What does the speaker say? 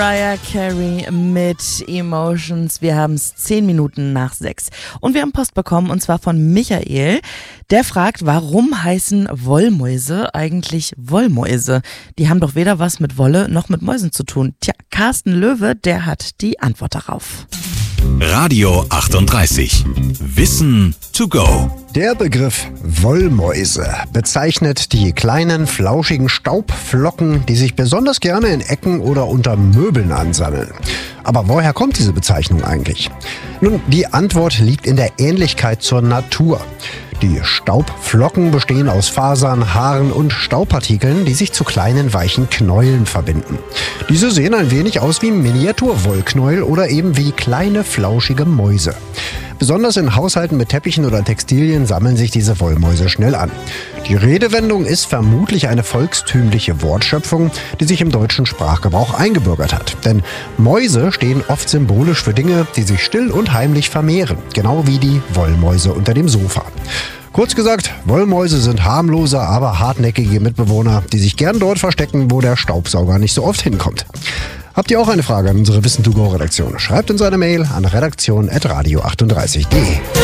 Mariah Carey mit Emotions. Wir haben es 10 Minuten nach 6. Und wir haben Post bekommen, und zwar von Michael. Der fragt, warum heißen Wollmäuse eigentlich Wollmäuse? Die haben doch weder was mit Wolle noch mit Mäusen zu tun. Tja, Carsten Löwe, der hat die Antwort darauf. Radio 38. Wissen to go. Der Begriff Wollmäuse bezeichnet die kleinen, flauschigen Staubflocken, die sich besonders gerne in Ecken oder unter Möbeln ansammeln. Aber woher kommt diese Bezeichnung eigentlich? Nun, die Antwort liegt in der Ähnlichkeit zur Natur. Die Staubflocken bestehen aus Fasern, Haaren und Staubpartikeln, die sich zu kleinen, weichen Knäueln verbinden. Diese sehen ein wenig aus wie Miniaturwollknäuel oder eben wie kleine, flauschige Mäuse. Besonders in Haushalten mit Teppichen oder Textilien sammeln sich diese Wollmäuse schnell an. Die Redewendung ist vermutlich eine volkstümliche Wortschöpfung, die sich im deutschen Sprachgebrauch eingebürgert hat. Denn Mäuse stehen oft symbolisch für Dinge, die sich still und heimlich vermehren, genau wie die Wollmäuse unter dem Sofa. Kurz gesagt, Wollmäuse sind harmlose, aber hartnäckige Mitbewohner, die sich gern dort verstecken, wo der Staubsauger nicht so oft hinkommt. Habt ihr auch eine Frage an unsere Wissen-to-go-Redaktion? Schreibt uns eine Mail an redaktion@radio38.de.